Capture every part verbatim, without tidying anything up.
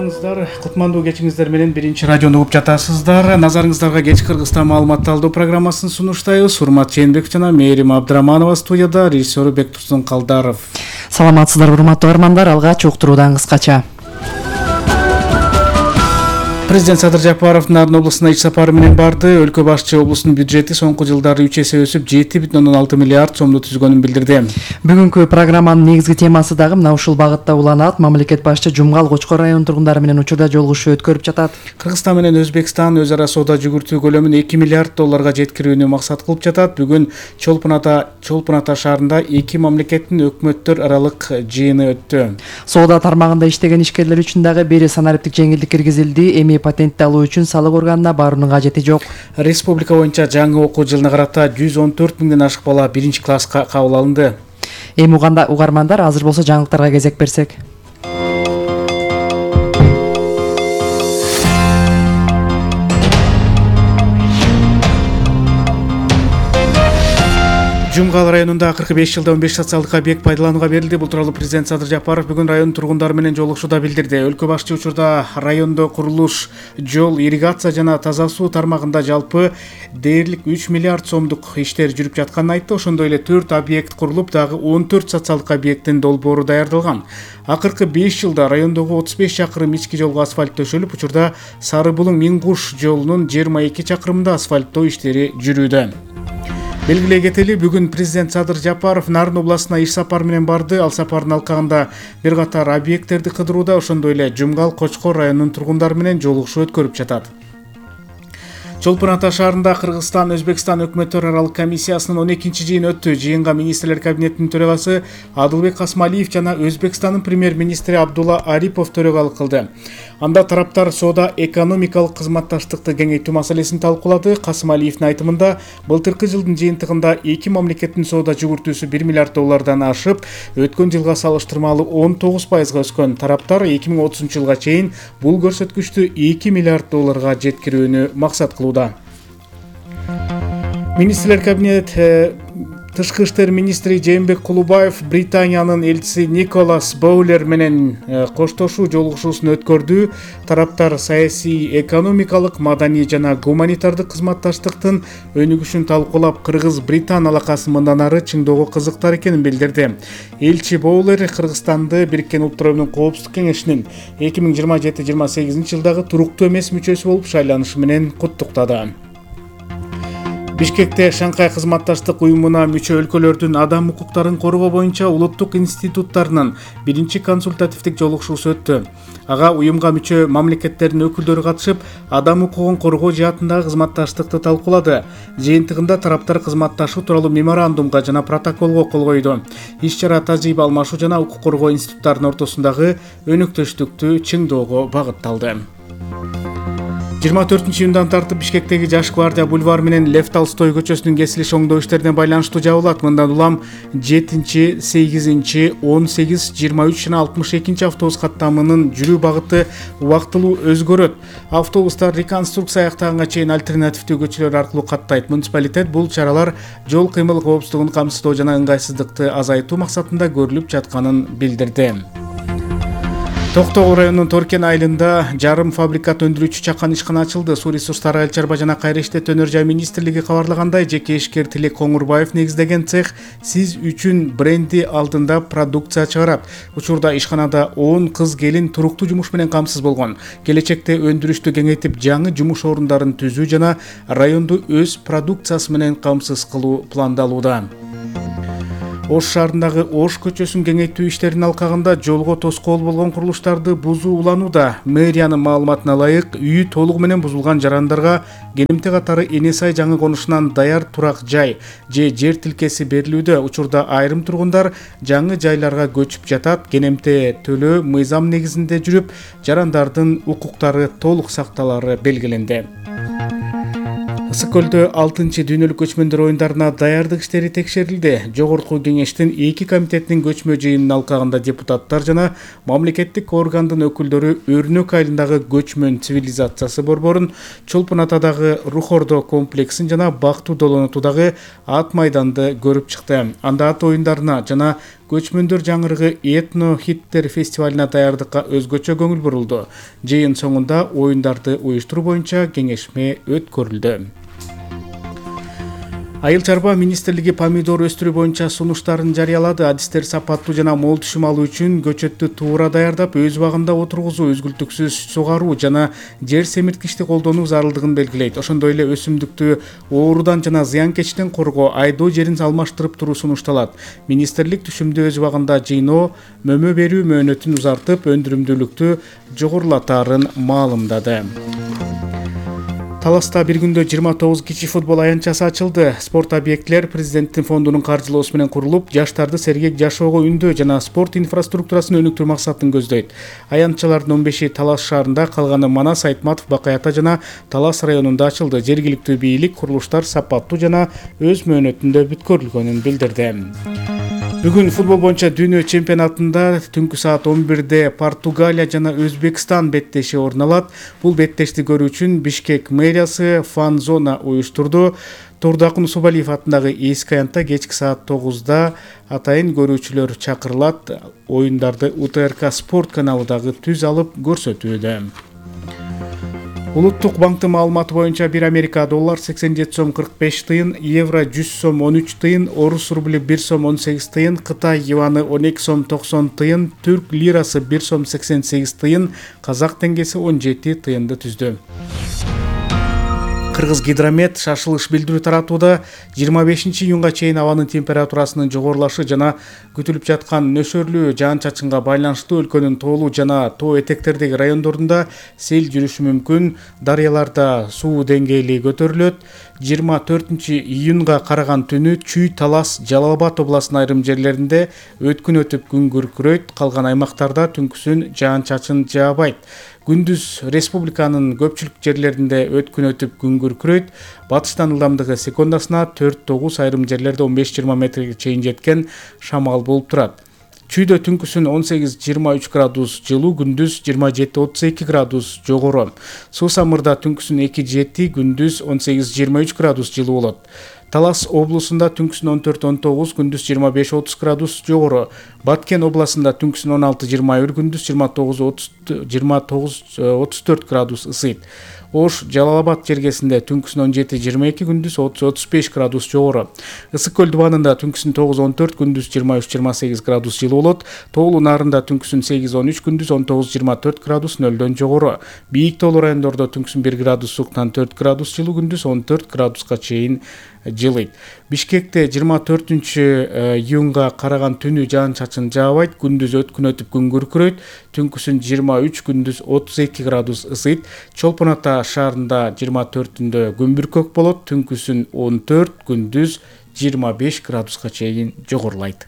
саламатсыздар. Кутмандуу кечиңиздер менен биринчи радиону угуп жатасыздар. Назарыңыздарга кеч Кыргызстан маалымат талдоо программасын сунуштайбыз. Урмат Жээнбеков жана Мээрим Абдыраманова студияда, режиссеру Бектурсун Калдаров. Саламатсыздар, урматтуу армандар. Алгач уктуруудан кыскача. Президент Садыр Жапаров Нарын облусуна иш сапары менен барды. Өлкө башчы облустун бюджети соңку жылдары үч эсе өсүп жети бүтүн ондон алты миллиард сомду түзгөнүн билдирди. Бүгүнкү программанын негизги темасы дагы мына ушул багытта уланат. Мамлекет башчы Жумгал Кочкор районунун тургундары менен учурда жолугушуу өткөрүп жатат. Кыргызстан менен Өзбекстан өз ара соода жүгүртүү көлөмүн эки миллиард долларга жеткирүүнү максат кылып жатат. Бүгүн Чолпон Ата Чолпон Ата шаарында эки мамлекеттин өкмөттөр аралык жыйыны өттү. Соода тармагында иштеген ишкерлер үчүн дагы бир санариптик жеңилдик киргизилди. Эми патентти алуу үчүн салык органына баруунун кажети жок. Республика боюнча жаңы окуу жылына карата жүз он төрт миңден ашык бала биринчи класска кабыл алынды. Эми уганда угармандар, азыр болсо жаңылыктарга кезек берсек. Жумгал районунда кырк беш жылда он беш социалдык объект пайдаланууга берилди. Бул тууралуу президент Садыр Жапаров бүгүн район тургундары менен жолугушууда билдирди. Өлкө башчы учурда райондо курулуш, жол, ирригация жана таза суу тармагында жалпы дээрлик үч миллиард сомдук иштер жүрүп жатканын айтты. Ошондой эле төрт объект курулуп, дагы он төрт социалдык объекттин долбоору даярдалган. Акыркы беш жылда райондогу отуз беш чакырым ички жолго асфальт төшөлүп, учурда Сары Булуң Миң Куш жолунун жыйырма эки чакырымында асфальттоо иштери жүрүүдө. Белгилей кетели, бүгүн президент Садыр Жапаров Нарын областына иш сапары менен барды. Ал сапардын алкагында бир катар объекттерди кыдырууда, ошондой эле Жумгал Кочкор районунун тургундары менен жолугушуу өткөрүп жатат. Чолпон Ата шаарында Кыргызстан Өзбекстан өкмөттөр аралык комиссиясынын он экинчи жыйыны өттү. Жыйынга министрлер кабинетинин төрагасы Адылбек Касмалиев жана Өзбекстандын премьер-министри Абдулла Арипов төрагалык кылды. Анда тараптар соода экономикалык кызматташтыкты кеңейтүү маселесин талкуулады. Касмалиевдин айтымында, былтыркы жылдын жыйынтыгында эки мамлекеттин соода жүгүртүүсү бир миллиард доллардан ашып, өткөн жылга салыштырмалуу он тогуз пайызга өскөн. Тараптар эки миң отузунчу жылга чейин бул көрсөткүчтү эки миллиард долларга жеткирүүнү максат кылууда. Министрлер кабинет Тышкы иштер министри Жээнбек Кулубаев Британиянын элчиси Николас Боулер менен коштошуу жолугушуусун өткөрдү. Тараптар саясий, экономикалык, маданий жана гуманитардык кызматташтыктын өнүгүшүн талкуулап, Кыргыз-Британ алакасын мындан ары чыңдоого кызыктар экенин билдирди. Элчи Боулер Кыргызстанды Бириккен Улуттар Уюмунун Коопсуздук кеңешинин эки миң жыйырма жети жыйырма сегизинчи жылдагы туруктуу эмес мүчөсү болуп шайланышы менен куттуктады. Бишкекте Шанхай кызматташтык уюмуна мүчө өлкөлөрдүн адам укуктарын коргоо боюнча улуттук институттарынын биринчи консультативдик жолугушуусу өттү. Ага уюмга мүчө мамлекеттердин өкүлдөрү катышып, адам укугун коргоо жаатындагы кызматташтыкты талкуулады. Жыйынтыгында тараптар кызматташуу тууралуу меморандумга жана протоколго кол койду. Иш-чара тажрыйба алмашуу жана укук коргоо институттарынын ортосундагы өнөктөштүктү чыңдоого багытталды. жыйырма төртүнчү июндан тартып Бишкектеги Жаш гвардия бульвары менен Лев Толстой көчөсүнүн кесилиш оңдоо иштерине байланыштуу жабылат. Мындан улам жетинчи, сегизинчи, он сегиз, жыйырма үч жана алтымыш экинчи автобус каттамынын жүрүү багыты убактылуу өзгөрөт. Автобустар реконструкция аяктаганга чейин альтернативдүү көчөлөр аркылуу каттайт. Муниципалитет бул чаралар жол кыймыл коопсуздугун камсыздоо жана ыңгайсыздыкты азайтуу максатында көрүлүп жатканын билдирди. Токтогул районунун Торкен айылында жарым фабрикат өндүрүүчү чакан ишкана ачылды. Суу ресурстары, айыл чарба жана кайра иштетүү өнөр жай министрлиги кабарлагандай, жеке ишкер Тилек Коңурбаев негиздеген цех «Сиз үчүн» бренди алдында продукция чыгарат. Учурда ишканада он кыз келин туруктуу жумуш менен камсыз болгон. Келечекте өндүрүштү кеңейтип, жаңы жумуш орундарын түзүү жана районду өз продукциясы менен камсыз кылуу пландалууда. Ош шаарындагы Ош көчөсүн кеңейтүү иштеринин алкагында жолго тоскоол болгон курулуштарды бузуу уланууда. Мэриянын маалыматына ылайык, үйү толугу менен бузулган жарандарга Кенемте катары Энесай жаңы конушунан даяр турак жай же жер тилкеси берилүүдө. Учурда айрым тургундар жаңы жайларга көчүп жатат. Кенемте төлөө мыйзам негизинде жүрүп, жарандардын укуктары толук сакталары белгиленди. Ысык көлдө алтынчы дүйнөлүк көчмөндөр оюндарына даярдык иштери текшерилди. Жогорку кеңештин эки комитетинин көчмө жыйынынын алкагында депутаттар жана мамлекеттик органдын өкүлдөрү Өрнөк айылындагы көчмөн цивилизациясы борборун, Чолпон Атадагы Рухордо комплексин жана Бактуу Долонотудагы ат майданды көрүп чыкты. Анда ат оюндарына жана көчмөндөр жаңырыгы этно хиттер фестивалына даярдыкка өзгөчө көңүл бурулду. Жыйын соңунда оюндарды уюштуруу боюнча кеңешме өткөрүлдү. Айыл чарба министрлиги помидор өстүрүү боюнча сунуштарын жарыялады. Адистер сапаттуу жана мол түшүм алуу үчүн көчөттү туура даярдап, өз убагында отургузуу, үзгүлтүксүз сугаруу жана жер семирткичти колдонуу зарылдыгын белгилейт. Ошондой эле өсүмдүктү оорудан жана зыянкечтен коргоо, айдоо жерин алмаштырып туруу сунушталат. Министрлик түшүмдү өз убагында жыйноо, мөмө берүү мөөнөтүн узартып, өндүрүмдүүлүктү жогорулатаарын маалымдады. Таласта бир күндө жыйырма тогуз кичи футбол аянтчасы ачылды. Спорт объектилер президенттин фондунун каржылоосу менен курулуп, жаштарды сергек жашоого үндөө жана спорт инфраструктурасын өнүктүрүү максатын көздөйт. Аянтчалардын он беши Талас шаарында, калганы Манас, Айтматов, Бакай Ата жана Талас районунда ачылды. Жергиликтүү бийлик курулуштар сапаттуу жана өз мөөнөтүндө бүткөрүлгөнүн билдирди. Бүгүн футбол боюнча дүйнө чемпионатында түнкү саат он бирде Португалия жана Өзбекстан беттеши орун алат. Бул беттешти көрүү үчүн Бишкек мэриясы Фан Зона уюштурду. Турдакун Усубалиев атындагы эски аянтта кечки саат тогузда атайын көрүүчүлөр чакырылат. Оюндарды У Т Р К спорт каналы дагы түз алып көрсөтүүдө. Улуттук банктын маалыматы боюнча бир Америка доллар сексен жети сом кырк беш тыйын, евро жүз сом он үч тыйын, орус рубли бир сом он сегиз тыйын, Кытай юаны он эки сом токсон тыйын, түрк лирасы бир сом сексен сегиз тыйын, казак теңгеси он жети тыйынды түздү. Кыргыз гидромет шашылыш билдирүү таратууда жыйырма бешинчи июнга чейин абанын температурасынын жогорулашы жана күтүлүп жаткан нөсөрлүү жаан-чачынга байланыштуу өлкөнүн тоолуу жана тоо этектердеги райондорунда сел жүрүшү мүмкүн. Дарыяларда суу деңгээли көтөрүлөт. жыйырма төртүнчү июнга караган түнү Чүй, Талас, Жалал Абад областынын айрым жерлеринде өткүн өтүп күн күркүрөйт. Калган аймактарда түнкүсүн жаан-чачын жаабайт. Күндүз республиканын көпчүлүк жерлеринде өткүн өтүп күн күркүрөйт. Батыштан ылдамдыгы секундасына төрт тогуз, айрым жерлерде он беш жыйырма метрге чейин жеткен шамал болуп турат. Чүйдө түнкүсүн он сегиз жыйырма үч градус жылуу, күндүз жыйырма жети отуз эки градус жогору. Суу Самырда түнкүсүн эки жети, күндүз он сегиз жыйырма үч градус жылуу болот. Талас облусунда түнкүсүн он төрт он тогуз, күндүз жыйырма беш отуз градус жогору. Баткен областында түнкүсүн он алты жыйырма бир, күндүз жыйырма тогуз отуз төрт градус ысыйт. Ош, Жалал Абад жергесинде түнкүсүн он жети жыйырма эки, күндүз отуз отуз беш градус жогору. Ысык көл дубанында түнкүсүн тогуз он төрт, күндүз жыйырма үч жыйырма сегиз градус жылуу болот. Тоолуу Нарында түнкүсүн сегиз он үч, күндүз он тогуз жыйырма төрт градус нөлдөн жогору. Бийик тоолуу райондордо түнкүсүн бир градус сууктан төрт градус жылуу, күндүз он төрт градуска чейин жылыйт. Бишкекте жыйырма төртүнчү июнга караган түнү жаан-чачын жаабайт, күндүз өткүн өтүп күн күркүрөйт, түнкүсүн жыйырма үч, күндүз отуз эки градус ысыйт. Чолпон Ата шаарында жыйырма төртүндө күн бүркөк болот, түнкүсүн он төрт, күндүз жыйырма беш градуска чейин жогорулайт.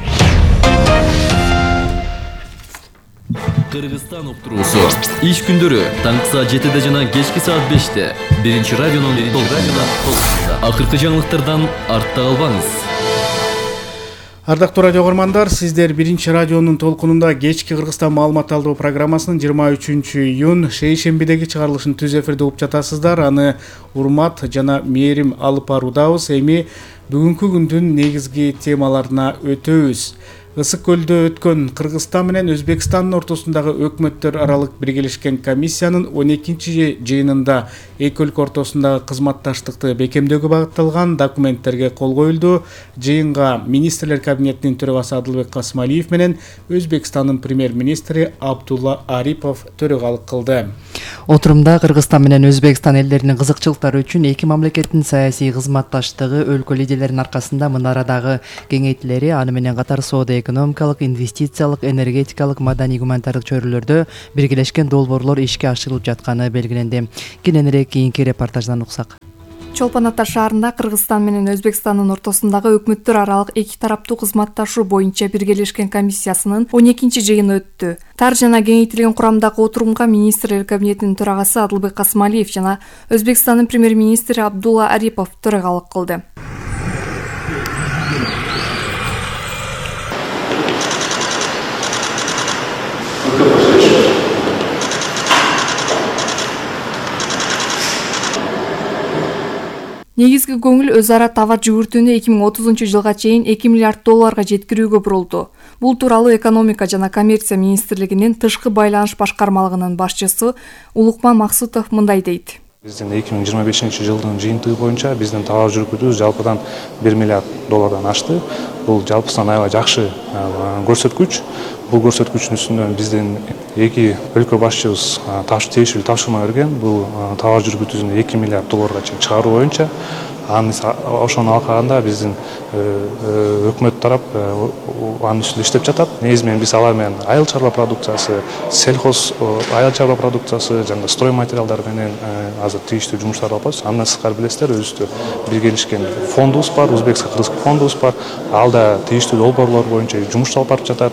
Кыргызстан уктуруусу иш күндөрү таңкы саат жетиде жана кечки саат беште биринчи радионун толкунунда. Акыркы жаңылыктардан артта калбаңыз. Ардактуу радио көрөрмандар, сиздер биринчи радионун толкунунда кечки Кыргызстан маалымат алуу программасынын жыйырма үчүнчү июнь шейшембидеги чыгарылышын түз эфирде угуп жатасыздар. Аны урмат жана мээрим алып баруудабыз. Эми бүгүнкү күндүн негизги темаларына өтөбүз. Ысык көлдө өткөн Кыргызстан менен Өзбекстандын ортосундагы өкмөттөр аралык биргелешкен комиссиянын он экинчи жыйынында эки өлкө ортосундагы кызматташтыкты бекемдөөгө багытталган документтерге кол коюлду. Жыйынга министрлер кабинетинин төрагасы Адылбек Касымалиев менен Өзбекстандын премьер-министри Абдулла Арипов төрагалык кылды. Отурумда Кыргызстан менен Өзбекстан элдеринин кызыкчылыктары үчүн эки мамлекеттин саясий кызматташтыгы өлкө лидерлеринин аркасында мынарадагы кеңейтилери, аны менен катар соода экономикалык, инвестициялык, энергетикалык, маданий гуманитардык чөйрөлөрдө биргелешкен долбоорлор ишке ашырылып жатканы белгиленди. Кененирээк кийинки репортаждан уксак. Чолпон Ата шаарында Кыргызстан менен Өзбекстандын ортосундагы өкмөттөр аралык эки тараптуу кызматташуу боюнча биргелешкен комиссиясынын он экинчи жыйыны өттү. Тар жана кеңейтилген курамдагы отурумга министрлер кабинетинин төрагасы Адылбек Касымалиев жана Өзбекстандын премьер-министри Абдулла Арипов төрагалык кылды. Негизги көңүл өз ара товар жүгүртүүнү эки миң отузунчу жылга чейин эки миллиард долларга жеткирүүгө бурулду. Бул тууралуу экономика жана коммерция министрлигинин тышкы байланыш башкармалыгынын башчысы Улукман Максутов мындай дейт. Биздин эки миң жыйырма бешинчи жылдын жыйынтыгы боюнча биздин товар жүргүтүүбүз жалпыдан бир миллиард доллардан ашты. Бул жалпысынан аябай жакшы көрсөткүч. Бул көрсөткүчтүн үстүнөн биздин эки өлкө башчыбыз тиешелүү тапшырма берген. Бул товар жүргүтүүнү эки миллиард долларга чейин чыгаруу боюнча. Ошону алкаганда биздин өкмөт тарап анын үстүндө иштеп жатат. Негизи менен биз алар менен айыл чарба продукциясы, сельхоз айыл чарба продукциясы жана строй материалдар менен азыр тийиштүү жумуштарды алып атабыз. Андан сырткары билесиздер, өзүбүздө биргелешкен фондубуз бар, өзбекско-кыргызский фондубуз бар. Ал да тийиштүү долбоорлор боюнча жумуш алып барып жатат.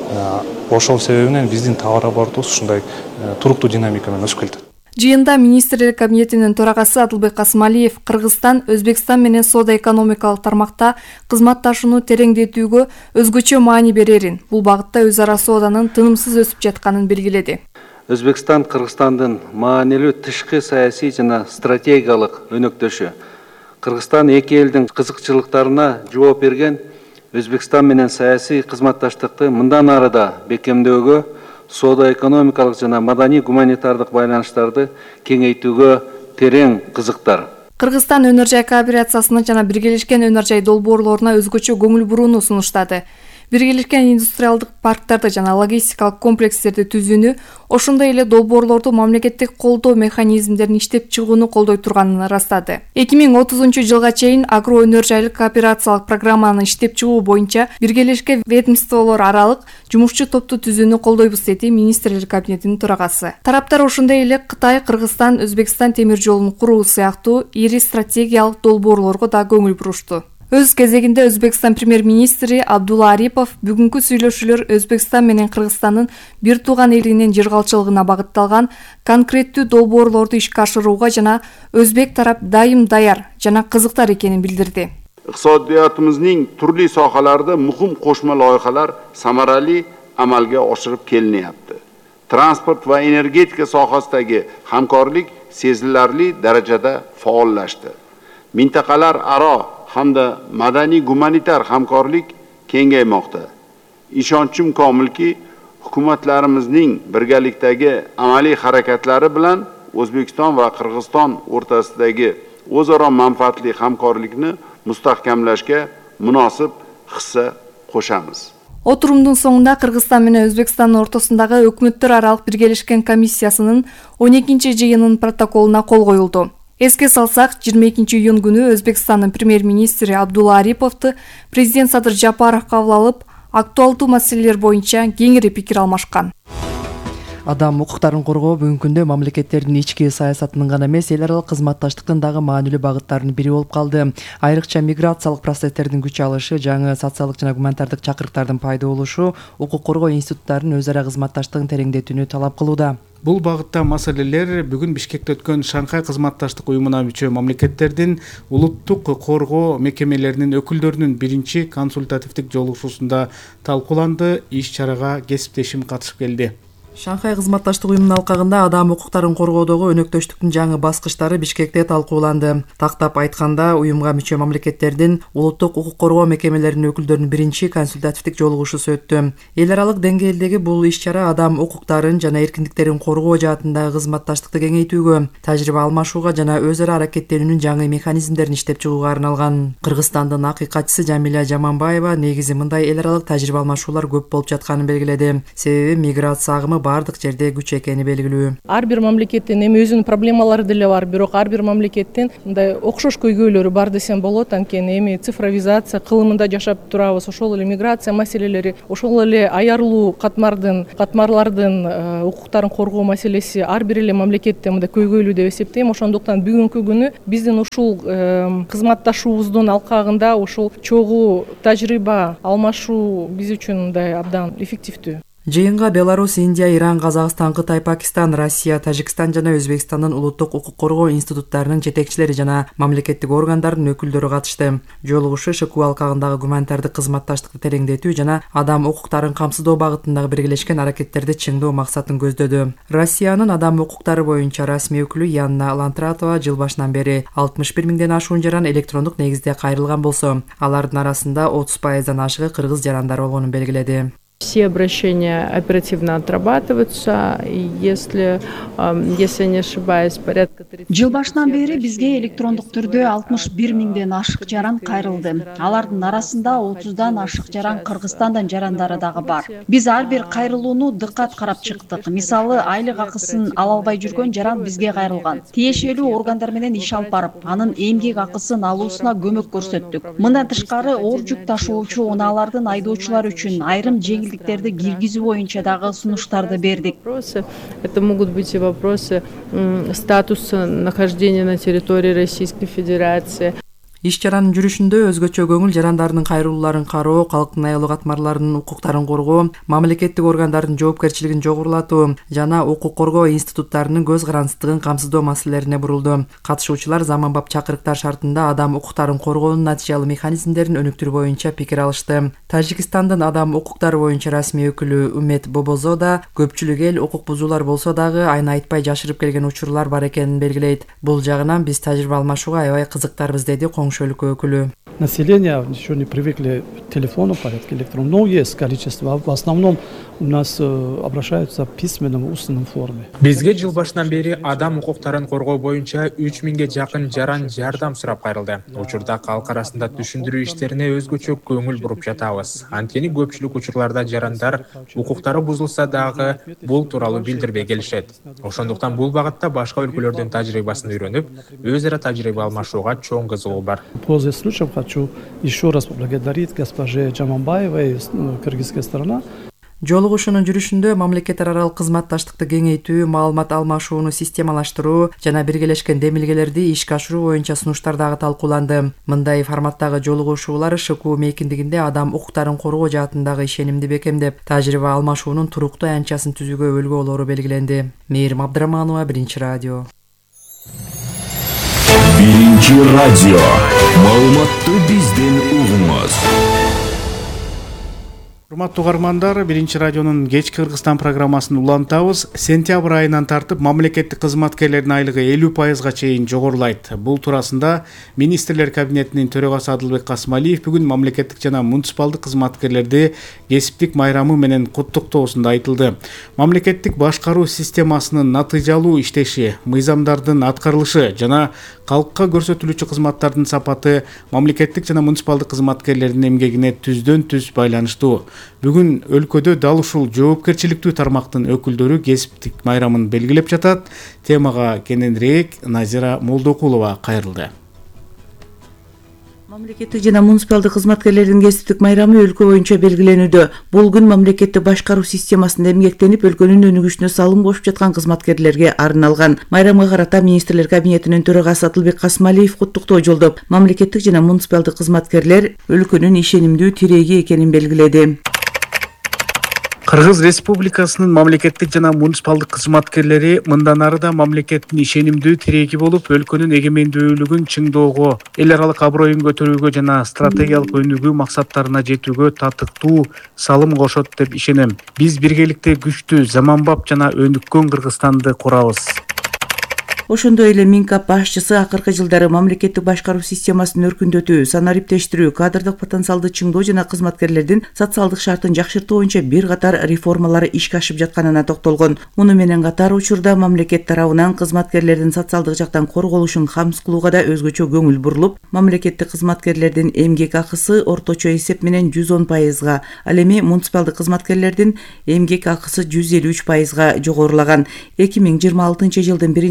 Ошол себебинен биздин товар оборотубуз ушундай туруктуу динамика менен өсүп келатат. Жыйында министрлер кабинетинин төрагасы Адылбек Касымалиев Кыргызстан Өзбекстан менен соода-экономикалык тармакта кызматташууну тереңдетүүгө өзгөчө маани берерин, бул багытта өз ара сооданын тынымсыз өсүп жатканын белгиледи. Өзбекстан Кыргызстандын маанилүү тышкы саясий жана стратегиялык өнөктөшү. Кыргызстан эки элдин кызыкчылыктарына жооп берген Өзбекстан менен саясий кызматташтыкты мындан ары да бекемдөөгө, соода-экономикалык жана маданий-гуманитардык байланыштарды кеңейтүүгө терең кызыктар. Кыргызстан өнөр жай кооперациясына жана биргелешкен өнөр жай долбоорлоруна өзгөчө көңүл бурууну сунуштады. Биргелешкен индустриалдык парктарды жана логистикалык комплекстерди түзүүнү, ошондой эле долбоорлорду мамлекеттик колдоо механизмдерин иштеп чыгууну колдой турганын ырастады. эки миң отузунчу жылга чейин агро өнөр жайлык кооперациялык программаны иштеп чыгуу боюнча биргелешкен ведомстволор аралык жумушчу топту түзүүнү колдойбуз, деди министрлер кабинетинин төрагасы. Тараптар ошондой эле Кытай, Кыргызстан, Өзбекстан темир жолун куруу сыяктуу ири стратегиялык долбоорлорго да көңүл бурушту. Өз кезегинде Өзбекстан премьер-министри Абдулла Арипов бүгүнкү сүйлөшүүлөр Өзбекстан менен Кыргызстандын бир тууган элинин жыргалчылыгына багытталган конкреттүү долбоорлорду ишке ашырууга жана өзбек тарап дайым даяр жана кызыктар экенин билдирди. Iqtisodiyotimizding turli sohalarida muhim qo'shma loyihalar samarali amalga oshirib kelinyapti. Transport va energetika sohasidagi hamkorlik sezilarli darajada faollashdi. Mintaqalar aro hamda madaniy-gumanitar hamkorlik kengaymoqda. Ishonchim komilki, hukumatlarimizning birgalikdagi amaliy harakatlari bilan O'zbekiston va Qirg'iziston o'rtasidagi o'zaro manfaatli hamkorlikni mustahkamlashga munosib hissa qo'shamiz. Отурумдун соңунда Кыргызстан менен Өзбекстандын ортосундагы өкмөттөр аралык биргелешкен комиссиясынын он экинчи жыйынынын протоколуна кол коюлду. Эске салсак, жыйырма экинчи июнь күнү Өзбекстандын премьер-министри Абдулла Ариповду президент Садыр Жапаров кабыл алып, актуалдуу маселелер боюнча кеңири пикир алмашкан. Адам укуктарын коргоо бүгүнкү күндө мамлекеттердин ички саясатынын гана эмес, эл аралык кызматташтыктын дагы маанилүү багыттарынын бири болуп калды. Айрыкча миграциялык процесстердин күч алышы, жаңы социалдык жана гуманитардык чакырыктардын пайда болушу укук коргоо институттарынын өз ара кызматташтыгын тереңдетүүнү талап кылууда. Бул багытта маселелер бүгүн Бишкекте өткөн Шанхай кызматташтык уюмуна мүчө мамлекеттердин улуттук коргоо мекемелеринин өкүлдөрүнүн биринчи консультативдик жолугушуусунда талкууланды. Иш чарага кесиптешим катышып келди. Шанхай кызматташтык уюмунун алкагында адам укуктарын коргоодогу өнөктөштүктүн жаңы баскычтары Бишкекте талкууланды. Тактап айтканда, уюмга мүчө мамлекеттердин улуттук укук коргоо мекемелеринин өкүлдөрүнүн биринчи консультативдик жолугушуусу өттү. Эл аралык деңгээлдеги бул иш-чара адам укуктарын жана эркиндиктерин коргоо жаатындагы кызматташтыкты кеңейтүүгө, тажрыйба алмашууга жана өз ара аракеттенүүнүн жаңы механизмдерин иштеп чыгууга арналган. Кыргызстандын акыйкатчысы Жамиля Жаманбаева негизи мындай эл аралык тажрыйба алмашуулар көп болуп жатканын белгиледи. Себеби миграция агымы бардык жерде күч экени белгилүү. Ар бир мамлекеттин эми өзүнүн проблемалары деле бар, бирок ар бир мамлекеттин мындай окшош көйгөйлөрү бар десем болот. Анткени эми цифровизация кылымында жашап турабыз, ошол эле миграция маселелери, ошол эле аярлуу катмардын, катмарлардын укуктарын коргоо маселеси ар бир эле мамлекетте мындай көйгөйлүү деп эсептейм. Ошондуктан бүгүнкү күнү биздин ушул кызматташуубуздун алкагында ушул чогуу тажрыйба алмашуу биз үчүн мындай абдан эффективдүү. Жыйынга Беларусь, Индия, Иран, Казакстан, Кытай, Пакистан, Россия, Тажикстан жана Өзбекстандын улуттук укук коргоо институттарынын жетекчилери жана мамлекеттик органдардын өкүлдөрү катышты. Жолугушуу ШКУ алкагындагы гуманитардык кызматташтыкты тереңдетүү жана адам укуктарын камсыздоо багытындагы биргелешкен аракеттерди чыңдоо максатын көздөдү. Россиянын адам укуктары боюнча расмий өкүлү Янна Лантратова жыл башынан бери алтымыш бир миңден ашуун жаран электрондук негизде кайрылган болсо, алардын арасында отуз пайыздан ашыгы кыргыз жарандары болгонун белгиледи. Все обращения оперативно отрабатываются. Если, если не ошибаюсь, порядка тридцать. Жыл башынан бери бизге электрондук түрдө алтымыш бир миңден ашык жаран кайрылды. Алардын арасында отуздан ашык жаран Кыргызстандан жарандары дагы бар. Биз ар бир кайрылууну дыккат карап чыктык. Мисалы, айлык акысын ала албай жүргөн жаран бизге кайрылган. Тиешелүү органдар менен иш алып барып, анын эмгек акысын алуусуна көмөк көрсөттүк. Мындан тышкары, оор жүк ташуучу унаалардын айдоочулар үчүн айрым жеңилдиктерди киргизүү боюнча дагы сунуштарды бердик. Это могут быть и вопросы статуса нахождения на территории Российской Федерации. Иш чаранын жүрүшүндө өзгөчө көңүл жарандардын кайрылууларын кароо, калктын аялы катмарларынын укуктарын коргоо, мамлекеттик органдардын жоопкерчилигин жогорулатуу жана укук коргоо институттарынын көз карандысыздыгын камсыздоо маселелерине бурулду. Катышуучулар заманбап чакырыктар шартында адам укуктарын коргоонун натыйжалуу механизмдерин өнүктүрүү боюнча пикир алышты. Тажикстандын адам укуктары боюнча расмий өкүлү Умет Бобозо да көпчүлүк эл укук бузуулар болсо дагы айны айтпай жашырып келген учурлар бар экенин белгилейт. Бул жагынан биз тажрыйба алмашууга аябай кызыктарбыз, деди өкүлү. Население еще не привыкли к телефону в порядке электронном, но есть количество. В основном у нас обращаются в письменном, устном форме. Бизге жыл башынан бери адам укуктарын коргоо боюнча үч миңге жакын жаран жардам сурап кайрылды. Учурда калк арасында түшүндүрүү иштерине өзгөчө көңүл буруп жатабыз. Анткени көпчүлүк учурларда жарандар укуктары бузулса дагы бул тууралуу билдирбей келишет. Ошондуктан бул багытта башка өлкөлөрдүн тажрыйбасын үйрөнүп, өз ара тажрыйба алмашууга чоң кызыгуу бар. Пользуясь случаем, хочу еще раз поблагодарить госпоже Джаманбаевой, кыргызская сторона. Жолугушуунун жүрүшүндө мамлекеттер аралык кызматташтыкты кеңейтүү, маалымат алмашууну системалаштыруу жана биргелешкен демилгелерди ишке ашыруу боюнча сунуштар дагы талкууланды. Мындай форматтагы жолугушуулар ШКУ мейкиндигинде адам укуктарын коргоо жаатындагы ишенимди бекемдеп, тажрыйба алмашуунун туруктуу аянтчасын түзүүгө өлгү болору белгиленди. Мээрим Абдыраманова, Биринчи радио. Биринчи радио. Маалыматты бизден угуңуз. Урматтуу угармандар, Биринчи радионун кечки Кыргызстан программасын улантабыз. Сентябрь айынан тартып мамлекеттик кызматкерлердин айлыгы элүү пайызга чейин жогорулайт. Бул туурасында Министрлер кабинетинин төрагасы Адылбек Касымалиев бүгүн мамлекеттик жана муниципалдык кызматкерлерди кесиптик майрамы менен куттуктоосунда айтылды. Мамлекеттик башкаруу системасынын натыйжалуу иштеши, мыйзамдардын аткарылышы жана калкка көрсөтүлүүчү кызматтардын сапаты мамлекеттик жана муниципалдык кызматкерлердин эмгегине түздөн түз байланыштуу. Бүгүн өлкөдө дал ушул жоопкерчиликтүү тармактын өкүлдөрү кесиптик майрамын белгилеп жатат. Темага кененирээк Назира Молдокулова кайрылды. Мамлекеттик жана муниципалдык кызматкерлердин кесиптик майрамы өлкө боюнча белгиленүүдө. Бул күн мамлекеттик башкаруу системасында эмгектенип, өлкөнүн өнүгүшүнө салым кошуп жаткан кызматкерлерге арналган. Майрамга карата Министрлер кабинетинин төрагасы Адылбек Касымалиев куттуктоо жолдоп, мамлекеттик жана муниципалдык кызматкерлер өлкөнүн ишенимдүү тиреги экенин белгиледи. Кыргыз Республикасынын мамлекеттик жана муниципалдык кызматкерлери мындан ары да мамлекеттин ишенимдүү тиреги болуп, өлкөнүн эгемендүүлүгүн чыңдоого, эл аралык аброюн көтөрүүгө жана стратегиялык өнүгүү максаттарына жетүүгө татыктуу салым кошот деп ишенем. Биз биргеликте күчтүү, заманбап жана өнүккөн Кыргызстанды курабыз. Ошондой эле Минкап башчысы акыркы жылдары мамлекеттик башкаруу системасын өркүндөтүү, санариптештирүү, кадрдык потенциалды чыңдоо жана кызматкерлердин социалдык шартын жакшыртуу боюнча бир катар реформалар ишке ашып жатканына токтолгон. Муну менен катар учурда мамлекет тарабынан кызматкерлердин социалдык жактан корголушун камсыз кылууга да өзгөчө көңүл бурулуп, мамлекеттик кызматкерлердин эмгек акысы орточо эсеп менен жүз он пайызга, ал эми муниципалдык кызматкерлердин эмгек акысы жүз элүү үч пайызга жогорулаган. эки миң жыйырма алтынчы жылдын биринчи сентябрь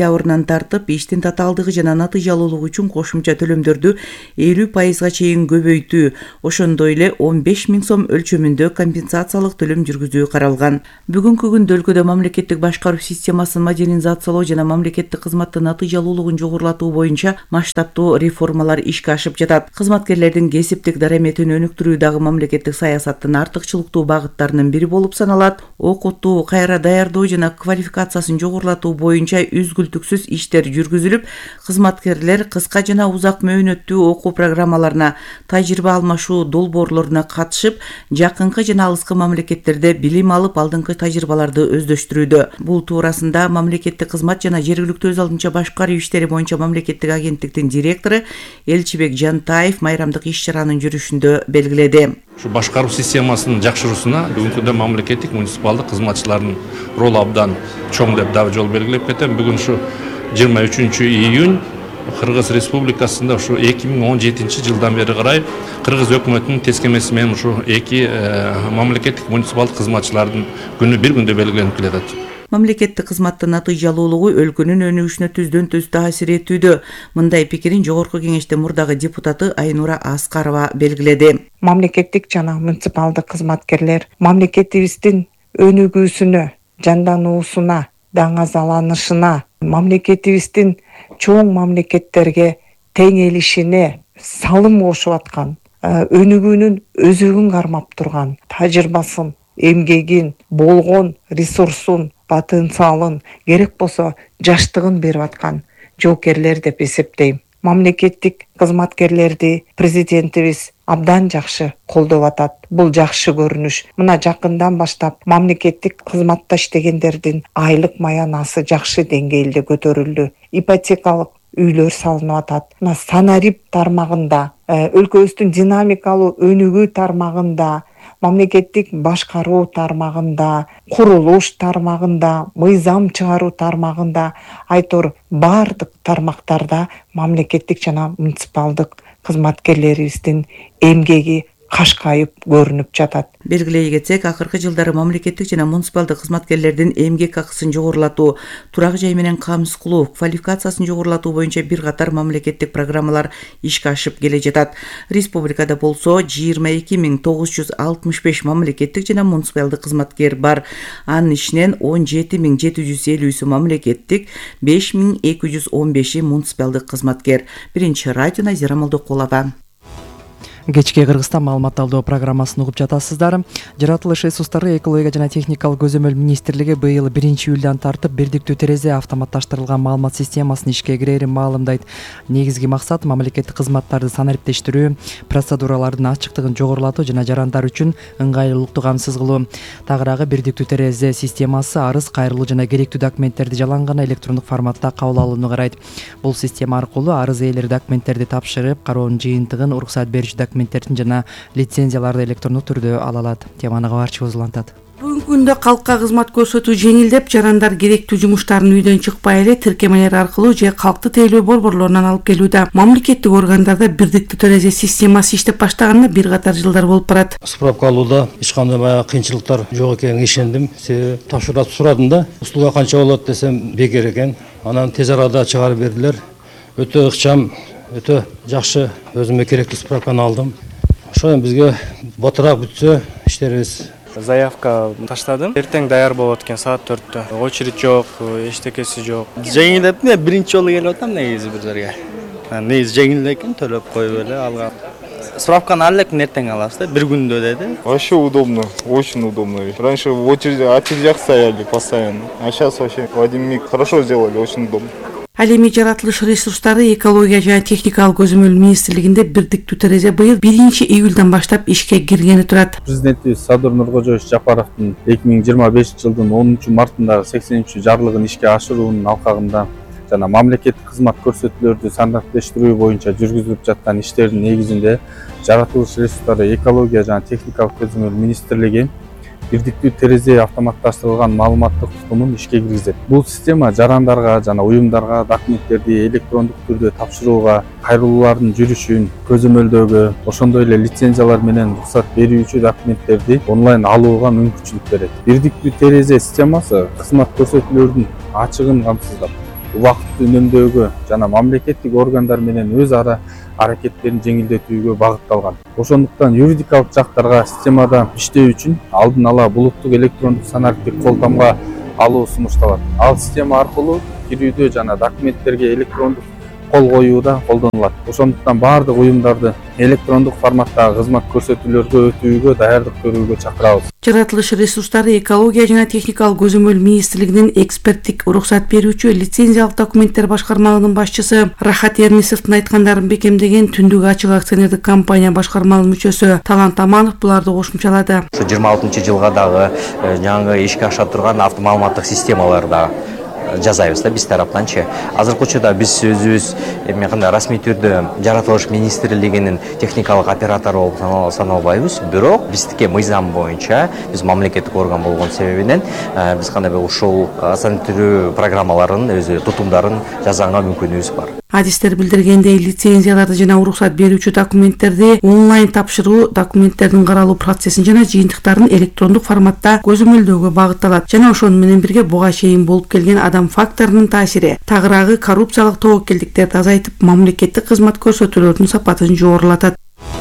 сентябрынан тартып иштин татаалдыгы жана натыйжалуулугу үчүн кошумча төлөмдөрдү элүү пайызга чейин көбөйтүү, ошондой эле он беш миң сом өлчөмүндө компенсациялык төлөм жүргүзүү каралган. Бүгүнкү күндө өлкөдө мамлекеттик башкаруу системасын модернизациялоо жана мамлекеттик кызматтын натыйжалуулугун жогорулатуу боюнча масштабтуу реформалар ишке ашып жатат. Кызматкерлердин кесиптик дараметин өнүктүрүү дагы мамлекеттик саясаттын артыкчылыктуу багыттарынын бири болуп саналат. Окутуу, кайра даярдоо жана квалификациясын жогорулатуу боюнча үзгүлтүксүз иштер жүргүзүлүп, кызматкерлер кыска жана узак мөөнөттүү окуу программаларына, тажрыйба алмашуу долбоорлоруна катышып, жакынкы жана алыскы мамлекеттерде билим алып, алдыңкы тажрыйбаларды өздөштүрүүдө. Бул туурасында мамлекеттик кызмат жана жергиликтүү өз алдынча башкаруу иштери боюнча мамлекеттик агенттиктин директору Элчибек Жантаев майрамдык иш-чаранын жүрүшүндө белгиледи. Şu башкаруу системасынын жакшыруусуна бүгүнкү күндө мамлекеттик муниципалдык кызматчылардын ролу абдан чоң деп дагы жол белгилеп кетем. Бүгүн ушу жыйырма үчүнчү июнь Кыргыз Республикасында ушу эки миң он жетинчи жылдан бери карай Кыргыз өкмөтүнүн тескемеси менен ушу эки мамлекеттик муниципалдык кызматчылардын күнү бир күндө белгиленип келатат. Мамлекеттик кызматтын натыйжалуулугу өлкөнүн өнүгүшүнө түздөн түз таасир этүүдө. Мындай пикирин Жогорку Кеңештин мурдагы депутаты Айнура Аскарова белгиледи. Мамлекеттик жана муниципалдык кызматкерлер мамлекетибиздин өнүгүүсүнө, жандануусуна, даңазаланышына, мамлекетибиздин чоң мамлекеттерге теңелишине салым кошуп аткан, өнүгүүнүн өзөгүн кармап турган тажрыйбасын, эмгегин, болгон ресурсун, потенциалын, керек болсо жаштыгын берип аткан жоокерлер деп эсептейм. Мамлекеттик кызматкерлерди президентибиз абдан жакшы колдоп атат. Бул жакшы көрүнүш. Мына жакындан баштап мамлекеттик кызматта иштегендердин айлык маянасы жакшы деңгээлде көтөрүлдү. Ипотекалык үйлөр салынып атат. Мына санарип тармагында, өлкөбүздүн динамикалуу өнүгүү тармагында, мамлекеттик башкаруу тармагында, курулуш тармагында, мыйзам чыгаруу тармагында, айтор бардык тармактарда мамлекеттик жана муниципалдык кызматкерлерибиздин эмгеги кашкайып көрүнүп жатат. Белгилей кетсек, акыркы жылдары мамлекеттик жана муниципалдык кызматкерлердин эмгек акысын жогорулатуу, турак жай менен камсыз кылуу, квалификациясын жогорулатуу боюнча бир катар мамлекеттик программалар ишке ашып келе жатат. Республикада болсо жыйырма эки миң тогуз жүз алтымыш беш мамлекеттик жана муниципалдык кызматкер бар. Анын ичинен он жети миң жети жүз элүүсү мамлекеттик, беш миң эки жүз он беши муниципалдык кызматкер. Биринчи радио Назира Молдокулова. Кечки Кыргызстан маалымат алдоо программасын угуп жатасыздар. Жаратылыш ресурстары экология жана техникалык көзөмөл министрлиги быйыл биринчи июлдан тартып бирдиктүү терезе автоматташтырылган маалымат системасын ишке кирерин маалымдайт. Негизги максат мамлекеттик кызматтарды санариптештирүү, процедуралардын ачыктыгын жогорулатуу жана жарандар үчүн ыңгайлуулукту камсыз кылуу. Тагыраагы бирдиктүү терезе системасы арыз, кайрылуу жана керектүү документтерди жалаң гана электрондук форматта кабыл алууну карайт. Бул система аркылуу арыз ээлери документтерди тапшырып, кароонун жыйынтыгын, уруксат берүүчү документтердин жана лицензияларды электрондук түрдө ала алат. Теманы кабарчыбыз улантат. Бүгүнкү күндө калкка кызмат көрсөтүү жеңилдеп, жарандар керектүү жумуштарын үйдөн чыкпай эле тиркемелер аркылуу же калкты тейлөө борборлорунан алып келүүдө. Мамлекеттик органдарда бирдиктүү терезе системасы иштеп баштаганына бир катар жылдар болуп барат. Справка алууда эч кандай баягы кыйынчылыктар жок экенине ишендим. Себеби тапшырып сурадым да, услуга канча болот десем бекер экен. Анан тез арада чыгарып бердилер. Өтө ыкчам, өтө жакшы, өзүмө керектүү справканы алдым. Ошо бизге батыраак бүтсө иштерибиз. Заявка таштадым. Эртең даяр болот экен саат төрттө. Очередь жок, эчтекеси жок. Жеңилдеп, мен биринчи жолу келип атам негизи бир жерге. Негизи жеңил экен, төлөп коюп эле алгам. Справканы ал элекин эртең аласыз да, бир күндө деди. Вообще удобно, очень удобно. Раньше в очереди, очередях стояли постоянно, а сейчас вообще в один миг хорошо сделали, очень удобно. Ал эми жаратылыш ресурстары экология жана техникалык көзөмөл министрлигинде бирдиктүү терезе быйыл биринчи июлдан баштап ишке киргени турат. Президентибиз Садыр Нуркожоевич Жапаровдун эки миң жыйырма бешинчи жылдын онунчу мартындагы сексенинчи жарлыгын ишке ашыруунун алкагында жана мамлекеттик кызмат көрсөтүүлөрдү стандарттештирүү боюнча жүргүзүлүп жаткан иштердин негизинде жаратылыш ресурстары экология жана техникалык көзөмөл министрлиги бирдиктүү терезе автоматташтырылган маалыматтык тутумун ишке киргизет. Бул система жарандарга жана уюмдарга документтерди электрондук түрдө тапшырууга, кайрылуулардын жүрүшүн көзөмөлдөөгө, ошондой эле лицензиялар менен уруксат берүүчү документтерди онлайн алууга мүмкүнчүлүк берет. Бирдиктүү терезе системасы кызмат көрсөтүүлөрдүн ачыгын камсыздап, убакытты үнөмдөөгө жана мамлекеттик органдар менен өз ара аракеттерин жеңилдетүүгө багытталган. Ошондуктан юридикалык жактарга системада иштөө үчүн алдын ала булуттук электрондук санариптик кол тамга алуу сунушталат. Ал система аркылуу кирүүдө жана документтерге электрондук кол коюуда колдонулат. Ошондуктан баардык уюмдарды электрондук форматтагы кызмат көрсөтүүлөргө өтүүгө даярдык көрүүгө чакырабыз. Жаратылыш ресурстары экология жана техникалык көзөмөл министрлигинин эксперттик уруксат берүүчү лицензиялык документтер башкармалыгынын башчысы Рахат Эрмисовдун айткандарын бекемдеген Түндүк ачык акционердик компания башкармалыгынын мүчөсү Талант Аманов буларды кошумчалады. жыйырма алтынчы жылга дагы жаңы ишке аша турган автомаалыматтык системалар да жасайбыз да биз тараптанчы. Азыркы учурда биз өзүбүз эми кандай расмий түрдө Жаратылыш министрлигинин техникалык оператору болуп саналбайбыз, бирок биздики мыйзам боюнча биз мамлекеттик орган болгон себебинен биз кандай ушул санитария программаларын өзү тутумдарын жасаганга мүмкүнүбүз бар. Адистер билдиргендей, лицензияларды жана уруксат берүүчү документтерди онлайн тапшыруу, документтердин каралуу процессин жана жыйынтыктарын электрондук форматта көзөмөлдөөгө багытталат. Жана ошону менен бирге буга чейин болуп келген адам факторунун таасири, тагыраагы коррупциялык тобокелдиктерди азайтып, мамлекеттик кызмат көрсөтүүлөрдүн сапатын жогорулатат.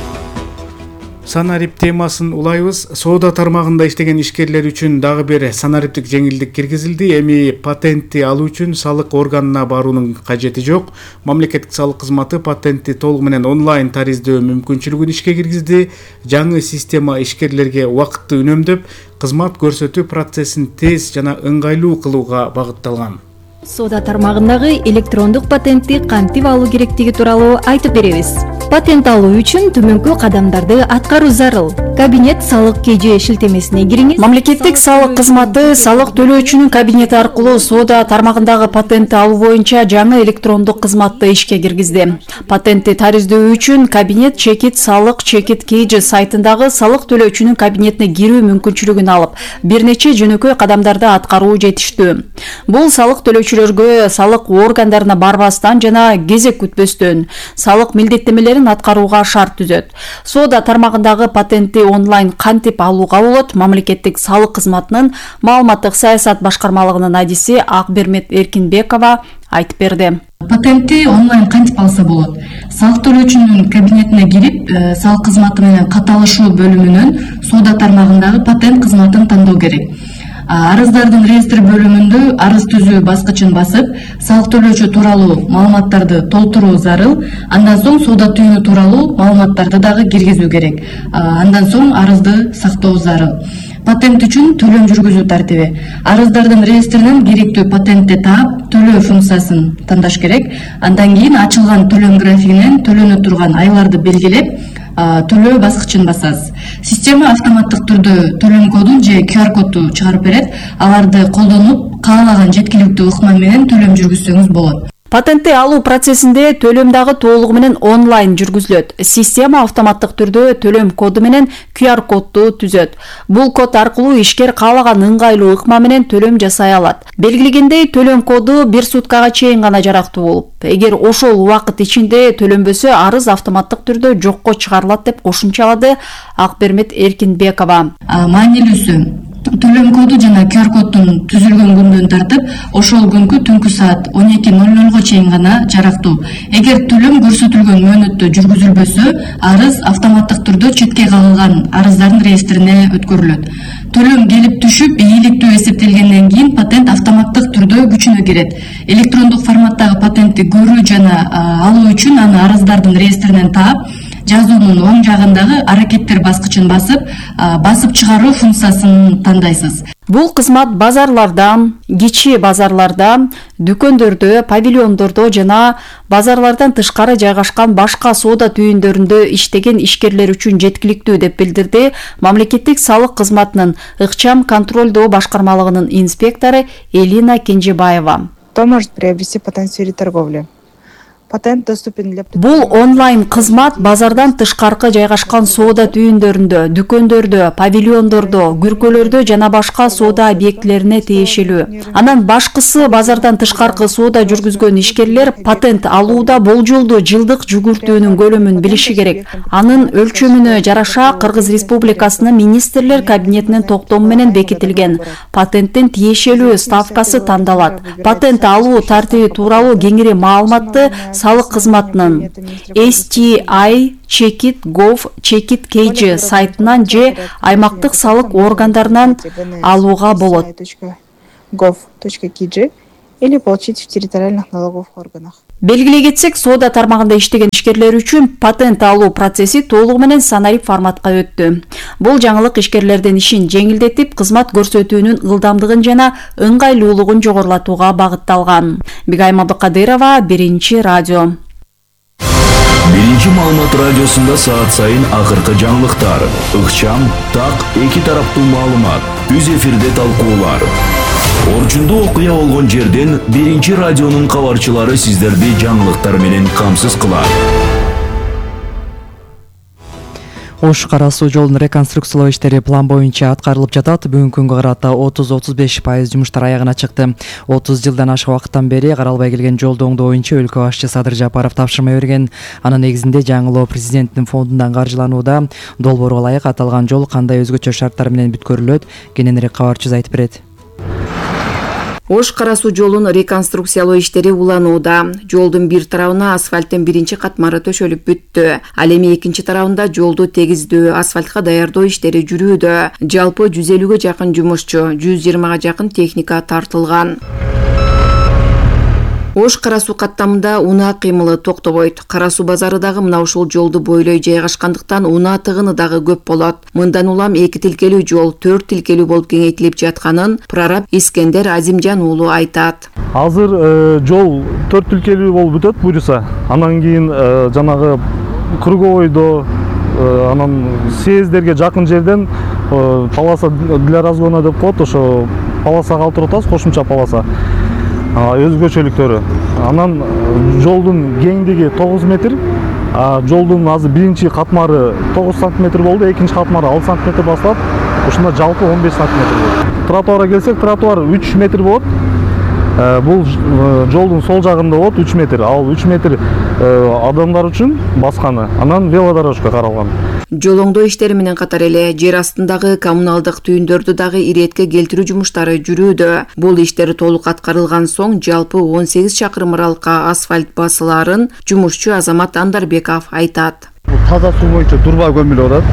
Санарип темасын улайбыз. Соода тармагында иштеген ишкерлер үчүн дагы бир санариптик жеңилдик киргизилди. Эми патентти алуу үчүн салык органына баруунун кажети жок. Мамлекеттик салык кызматы патентти толугу менен онлайн тариздөө мүмкүнчүлүгүн ишке киргизди. Жаңы система ишкерлерге убакытты үнөмдөп, кызмат көрсөтүү процессин тез жана ыңгайлуу кылууга багытталган. Соода тармагындагы электрондук патентти кантип алуу керектиги тууралуу айтып беребиз. Патент алуу үчүн төмөнкү кадамдарды аткаруу зарыл. Кабинет салык КЖ шилтемесине кириңиз. Мамлекеттик салык кызматы салык төлөөчүнүн кабинети аркылуу соода тармагындагы патентти алуу боюнча жаңы электрондук кызматты ишке киргизди. Патентти тариздөө үчүн кабинет чекит салык чекит КЖ сайтындагы салык төлөөчүнүн кабинетине кирүү мүмкүнчүлүгүн алып, бир нече жөнөкөй кадамдарды аткаруу жетиштүү. Бул салык төлөөчүлөргө салык органдарына барбастан жана кезек күтпөстөн салык милдеттемелерин аткарууга шарт түзөт. Соода тармагындагы патентти онлайн кантип алууга болот? Мамлекеттик салык кызматынын маалыматтык саясат башкармалыгынын адиси Акбермет Эркинбекова айтып берди. Патентти онлайн кантип алса болот? Салык төлөөчүнүн кабинетине кирип, салык кызматы менен каталышуу бөлүмүнөн соода тармагындагы патент кызматын тандоо керек. Арыздардын реестр бөлүмүндө арыз түзүү баскычын басып, салык төлөөчү тууралуу маалыматтарды толтуруу зарыл. Андан соң соода түйүнү тууралуу маалыматтарды дагы киргизүү керек. Андан соң арызды сактоо зарыл. Патент үчүн төлөм жүргүзүү тартиби. Арыздардын реестринен керектүү патентти таап, төлөө функциясын тандаш керек. Андан кийин ачылган төлөм графигинен төлөнө турган айларды белгилеп, төлөө баскычын басасыз. Система автоматтык түрдө төлөм кодун же Q R кодду чыгарып берет. Аларды колдонуп, каалаган жеткиликтүү ыкма менен төлөм жүргүзсөңүз болот. Патентти алуу процессинде төлөм дагы толугу менен онлайн жүргүзүлөт. Система автоматтык түрдө төлөм коду менен Q R кодду түзөт. Бул код аркылуу ишкер каалаган ыңгайлуу ыкма менен төлөм жасай алат. Белгилегендей, төлөм коду бир суткага чейин гана жарактуу болуп, эгер ошол убакыт ичинде төлөнбөсө, арыз автоматтык түрдө жокко чыгарылат деп кошумчалады Акбермет Эркинбекова. Маанилүүсү, төлөм коду жана Q R коддун түзүлгөн күндөн тартып, ошол күнкү түнкү саат он эки ноль нольго чейин гана жарактуу. Эгер төлөм көрсөтүлгөн мөөнөттө жүргүзүлбөсө, арыз автоматтык түрдө четке кагылган арыздардын реестрине өткөрүлөт. Төлөм келип түшүп, ийгиликтүү эсептелгенден кийин патент автоматтык түрдө күчүнө кирет. Электрондук форматтагы патентти көрүү жана алуу үчүн аны арыздардын реестринен таап, жазуунун оң жагындагы аракеттер баскычын басып, басып чыгаруу функциясын тандайсыз. Бул кызмат базарларда, кичи базарларда, дүкөндөрдө, павильондордо жана базарлардан тышкары жайгашкан башка соода түйүндөрүндө иштеген ишкерлер үчүн жеткиликтүү деп билдирди Мамлекеттик салык кызматынын ыкчам контролдоо башкармалыгынын инспектору Элина Кенжебаева. Кто может приобрести патент в сфере торговли? патент доступен для... Бул онлайн кызмат базардан тышкаркы жайгашкан соода түйүндөрүндө, дүкөндөрдө, павильондордо, күркөлөрдө жана башка соода объектилерине тиешелүү. Анан башкысы базардан тышкаркы соода жүргүзгөн ишкерлер патент алууда болжолдуу жылдык жүгүртүүнүн көлөмүн билиши керек. Анын өлчөмүнө жараша Кыргыз Республикасынын министрлер кабинетинин токтому менен бекитилген патенттин тиешелүү ставкасы тандалат. Патент алуу тартиби тууралуу кеңири маалыматты салык кызматынын эс ти ай чекит гов чекит kg сайтынан же аймактык салык органдарынан алууга болот. gov точка kg или получить в территориальных налоговых органах. Белгилей кетсек, соода тармагында иштеген ишкерлер үчүн патент алуу процесси толугу менен санарип форматка өттү. Бул жаңылык ишкерлердин ишин жеңилдетип, кызмат көрсөтүүнүн ылдамдыгын жана ыңгайлуулугун жогорулатууга багытталган. Бигайым Абдыкадырова, Биринчи радио. Биринчи маалымат радиосунда саат сайын акыркы жаңылыктар, ыкчам, так, эки тараптуу маалымат, үз эфирде талкуулар. Орчундуу окуя болгон жерден Биринчи радионун кабарчылары сиздерди жаңылыктар менен камсыз кылат. Ош Кара суу жолун реконструкциялоо иштери план боюнча аткарылып жатат. Бүгүнкү күнгө карата отуз отуз беш пайыз жумуштар аягына чыкты. отуз жылдан ашык убакыттан бери каралбай келген жолду оңдоо боюнча өлкө башчы Садыр Жапаров тапшырма берген. Анын негизинде жаңылоо президенттин фондунан каржыланууда. Долбоорго ылайык аталган жол кандай өзгөчө шарттар менен бүткөрүлөт? Кененирээк кабарчыбыз айтып берет. Ош Кара суу жолун реконструкциялоо иштери уланууда. Жолдун бир тарабына асфальттын биринчи катмары төшөлүп бүттү. Ал эми экинчи тарабында жолду тегиздөө, асфальтка даярдоо иштери жүрүүдө. Жалпы жүз элүүгө жакын жумушчу, жүз жыйырмага жакын техника тартылган. Ош Кара суу каттамында унаа кыймылы токтобойт. Кара суу базары дагы мына ушул жолду бойлой жайгашкандыктан унаа тыгыны дагы көп болот. Мындан улам эки тилкелүү жол төрт тилкелүү болуп кеңейтилип жатканын прораб Искендер Азимжан уулу айтат. Азыр жол төрт тилкелүү болуп бүтөт буюрса. Анан кийин жанагы круговойдо анан съездерге жакын жерден полоса для разгона деп коет, ошо полосага алып турат, кошумча полоса. Өзгөчөлүктөрү. Анан жолдун кеңдиги тогуз метр, жолдун азыр биринчи катмары тогуз сантиметр болду, экинчи катмары алты сантиметр басылат. Ушунда жалпы он беш сантиметр болот. Тротуарга келсек, тротуар үч метр болот. Бул жолдун сол жагында болот үч метр. Ал үч метр адамдар үчүн басканы. Анан велодорожка каралган. Жол оңдоо иштери менен катар эле жер астындагы коммуналдык түйүндөрдү дагы иретке келтирүү жумуштары жүрүүдө. Бул иштер толук аткарылган соң жалпы он сегиз чакырым аралыкка асфальт басыларын жумушчу Азамат Андарбеков айтат. Таза суу боюнча турба көмүлүп атат.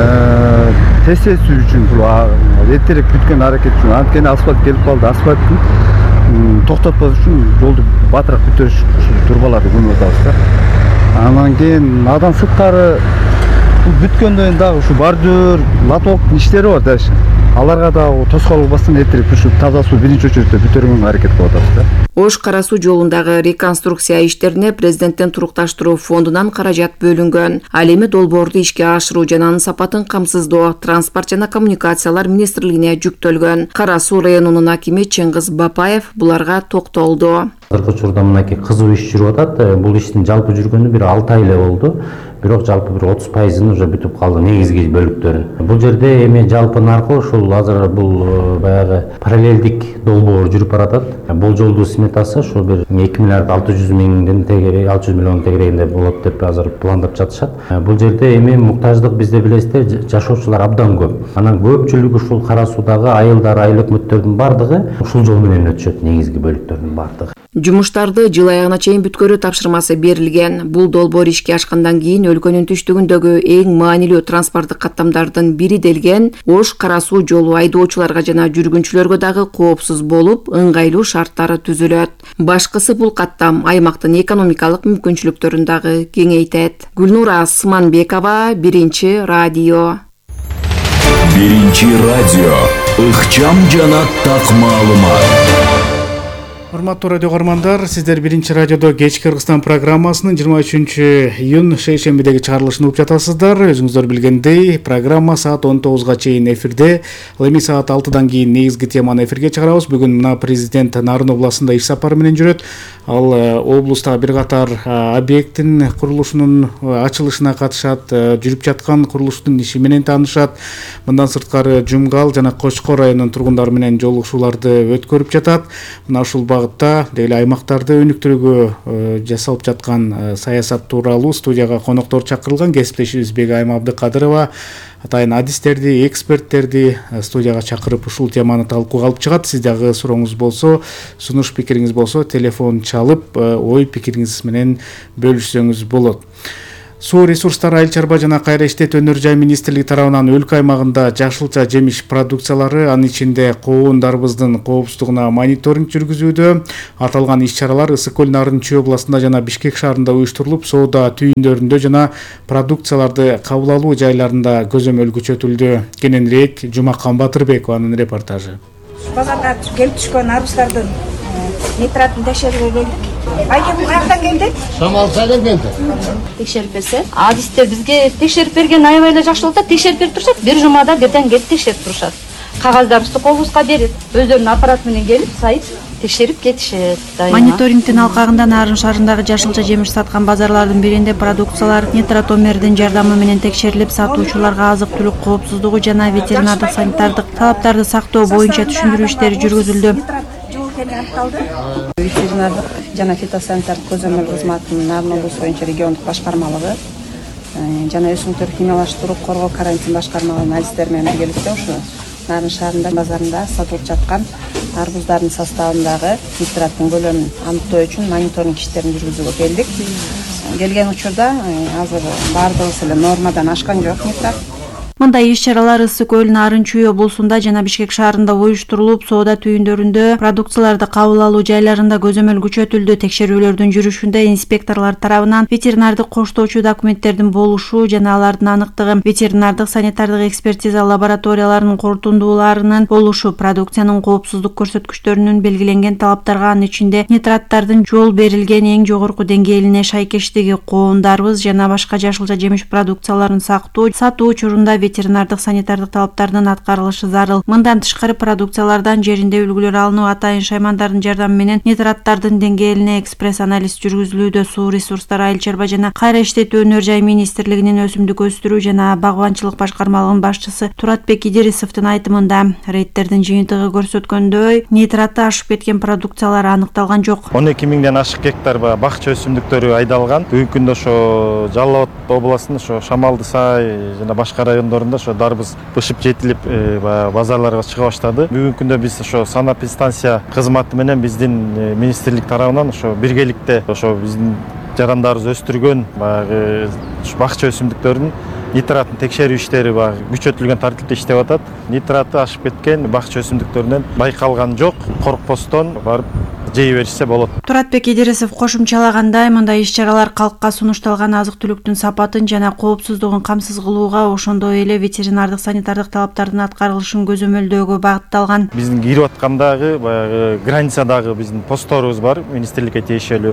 Тесесүү үчүн бул эртерээк бүткөн аракет үчүн анткени асфальт келип калды. Асфальттын токтотпош үчүн жолду батыраак бүтүрүш турбаларды көмүп атабыз да. Анан кийин адам сыктары бүткөндөн дагы ушу бордюр, лоток иштери бар да. Аларга да тоскоолдук бастан эртерээк түшүп, таза суу биринчи очередте бүтөргөнгө аракет кылып атабыз да. Ош Кара суу жолундагы реконструкция иштерине президенттин турукташтыруу фондунан каражат бөлүнгөн. Ал эми долбоорду ишке ашыруу жана анын сапатын камсыздоо транспорт жана коммуникациялар министрлигине жүктөлгөн. Кара суу районунун акими Чыңгыз Бапаев буларга токтолду. Азыркы учурда мынакей кызуу иш жүрүп атат. Бул иштин жалпы жүргөнү бир алты ай эле болду. Бирок жалпы бир отуз пайызын уже бүтүп калды негизги бөлүктөрү. Бул жерде эми жалпы наркы ушул азыр бул баягы параллелдик долбоор жүрүп баратат. Бул жолдун сметасы ушул бир эки миллиард алты жүз миңден тегере алты жүз миллион тегерегинде болот деп азыр пландап жатышат. Бул жерде эми муктаждык бизде билесиздер жашоочулар абдан көп. Анан көпчүлүгү ушул Кара суудагы айылдар, айыл өкмөттөрдүн бардыгы ушул жол менен өтүшөт, негизги бөлүктөрдүн бардыгы. Жумуштарды жыл аягына чейин бүткөрүү тапшырмасы берилген. Бул долбоор ишке ашкандан кийин өлкөнүн түштүгүндөгү эң маанилүү транспорттук каттамдардын бири делген Ош Кара суу жолу айдоочуларга жана жүргүнчүлөргө дагы коопсуз болуп, ыңгайлуу шарттары түзүлөт. Башкысы бул каттам аймактын экономикалык мүмкүнчүлүктөрүн дагы кеңейтет. Гүлнура Асманбекова, Биринчи радио. Биринчи радио. Ыкчам жана так маалымат. урматтуу радио көрөрмандар, сиздер биринчи радиодо кечки Кыргызстан программасынын жыйырма үчүнчү июнь шейшембидеги чыгарылышын угуп жатасыздар. Өзүңүздөр билгендей, программа саат он тогузга чейин эфирде, ал эми саат алтыдан кийин негизги теманы эфирге чыгарабыз. Бүгүн мына президент Нарын областында иш сапары менен жүрөт. Ал облустагы бир катар объекттин курулушунун ачылышына катышат, жүрүп жаткан курулуштун иши менен таанышат. Мындан сырткары Жумгал жана Кочкор районунун тургундары менен жолугушууларды өткөрүп жатат. Мына ушул багытта деги аймактарды өнүктүрүүгө жасалып жаткан саясат тууралуу студияга коноктор чакырылган. Кесиптешибиз Бегайым Абдыкадырова атайын адистерди, эксперттерди студияга чакырып ушул теманы талкууга алып чыгат. Сиз дагы сурооңуз болсо, сунуш пикириңиз болсо, телефон чалып, ой пикириңиз менен бөлүшсөңүз болот. Суу ресурстары, айыл чарба жана кайра иштет өнөр жай министрлиги тарабынан өлкө аймагында жашылча жемиш продукциялары, анын ичинде коон, дарбыздын коопсуздугуна мониторинг жүргүзүүдө. Аталган иш-чаралар Ысык көл Нарынчы областында жана Бишкек шаарында уюштурулуп, соода түйүндөрүндө жана продукцияларды кабыл алуу жайларында көзөмөл күчөтүлдү. Кененирээк Жумакан Батырбекованын репортажы. Базарга келип түшкөн арбуздардын нитратын текшерүүгө келдик. Айке бул каяктан келди? Шамал сайдан келди. Текшерип берсе, адистер бизге текшерип берген аябай эле жакшы болот да, текшерип берип турушат. Бир жумада бирден келип текшерип турушат. Кагаздарыбызды колубузга берип, өздөрүнүн аппарат менен келип, сайып текшерип кетишет. Мониторингтин алкагында Нарын шаарындагы жашылча жемиш саткан базарлардын биринде продукциялар нитратомердин жардамы менен текшерилип, сатуучуларга азык-түлүк коопсуздугу жана ветеринардык санитардык талаптарды сактоо боюнча түшүндүрүү иштери жүргүзүлдү. Ветеринардык жана фитосанитардык көзөмөл кызматынын Нарын облусу боюнча региондук башкармалыгы жана өсүмдүктөр химиялаштыруу коргоо карантин башкармалыгынын адистери менен биргеликте ушу Нарын шаарында базарында сатылып жаткан арбуздардын составындагы нитраттын көлөмүн аныктоо үчүн мониторинг иштерин жүргүзүүгө келдик. Келген учурда азыр баардыгыбыз эле нормадан ашкан жок нитрат. Мындай иш-чаралар Ысык көл Нарынчы облусунда жана Бишкек шаарында уюштурулуп, соода түйүндөрүндө, продукцияларды кабыл алуу жайларында көзөмөл күчөтүлдү. Текшерүүлөрдүн жүрүшүндө инспекторлор тарабынан ветеринардык коштоочу документтердин болушу жана алардын аныктыгы, ветеринардык санитардык экспертиза лабораторияларынын корутундууларынын болушу, продукциянын коопсуздук көрсөткүчтөрүнүн белгиленген талаптарга, анын ичинде нитраттардын жол берилген эң жогорку деңгээлине шайкештиги, коон, дарбыз жана башка жашылча жемиш продукцияларын сактоо, сатуу учурунда ветеринардык санитардык талаптардын аткарылышы зарыл. Мындан тышкары продукциялардан жеринде үлгүлөр алынуу, атайын шаймандардын жардамы менен нитраттардын деңгээлине экспресс анализ жүргүзүлүүдө. Суу ресурстары, айыл чарба жана кайра иштетүү өнөр жай министрлигинин өсүмдүк өстүрүү жана багбанчылык башкармалыгынын башчысы Туратбек Идирисовдун айтымында, рейдтердин жыйынтыгы көрсөткөндөй, нитраты ашып кеткен продукциялар аныкталган жок. он эки миңден ашык гектар бакча өсүмдүктөрү айдалган. Бүгүнкү күндө ошо Жалал Абад областынын ошо Шамалды сай жана башка райондорунда ошо дарбыз бышып жетилип базарларга чыга баштады. Бүгүнкү күндө биз ошо санэпидстанция кызматы менен биздин министрлик тарабынан ошо биргеликте ошо биздин жарандарыбыз өстүргөн баягы бакча өсүмдүктөрүнүн нитратын текшерүү иштери баягы күчөтүлгөн тартипте иштеп атат. Нитраты ашып кеткен бакча өсүмдүктөрүнөн байкалган жок. Коркпостон барып жей беришсе болот. Туратбек Идирисов кошумчалагандай, мындай иш-чаралар калкка сунушталган азык-түлүктүн сапатын жана коопсуздугун камсыз кылууга, ошондой эле ветеринардык санитардык талаптардын аткарылышын көзөмөлдөөгө багытталган. Биздин кирип аткандагы баягы границадагы биздин постторубуз бар, министрликке тиешелүү.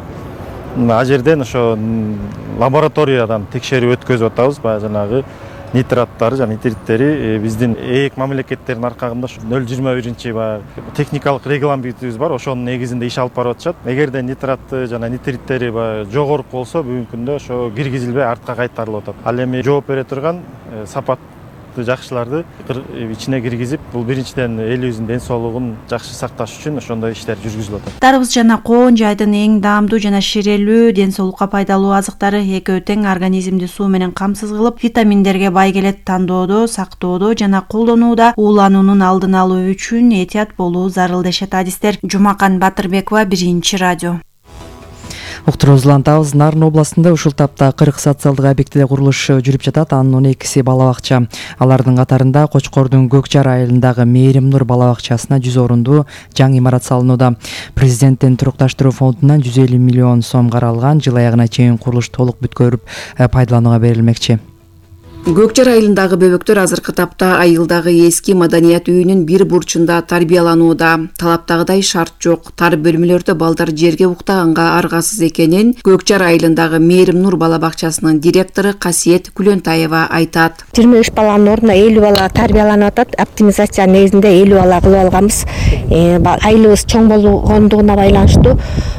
А жерден ошо лабораториядан текшерүү өткөзүп атабыз. Баягы жанагы нитраттары жана нитриттери биздин эки мамлекеттердин аркагында нөл жыйырма биринчи баягы техникалык регламентибиз бар, ошонун негизинде иш алып барып атышат. Эгерде нитраты жана нитриттери баягы жогорку болсо, бүгүнкү күндө ошо киргизилбей артка кайтарылып атат. Ал эми жооп бере турган сапат жакшыларды ичине киргизип, бул биринчиден элибиздин ден соолугун жакшы сакташ үчүн ошондой иштер жүргүзүлүп атат. Дарбыз жана коон жайдын эң даамдуу жана ширелүү, ден соолукка пайдалуу азыктары, экөө тең организмди суу менен камсыз кылып, витаминдерге бай келет. Тандоодо, сактоодо жана колдонууда уулануунун алдын алуу үчүн этият болуу зарыл дешет адистер. Жумакан Батырбекова, Биринчи радио. Уктуруубузду улантабыз. Нарын областында ушул тапта кырк социалдык объектиде курулуш жүрүп жатат. Анын он экиси бала бакча. Алардын катарында Кочкордун Көк Жар айылындагы Мээрим Нур бала бакчасына жүз орундуу жаңы имарат салынууда. Президенттин турукташтыруу фондунан жүз элүү миллион сом каралган. Жыл аягына чейин курулуш толук бүткөрүп пайдаланууга берилмекчи. Көкчар айылындагы бөбөктөр азыркы тапта айылдагы эски маданият үйүнүн бир бурчунда тарбияланууда. Талаптагыдай шарт жок. Тар бөлмөлөрдө балдар жерге уктаганга аргасыз экенин Көкчар айылындагы Мээрим Нур бала бакчасынын директору Касиет Күлөнтаева айтат. жыйырма үч баланын ордуна элүү бала тарбияланып атат. Оптимизация негизинде элүү бала кылып алганбыз. Айылыбыз чоң болгондугуна байланыштуу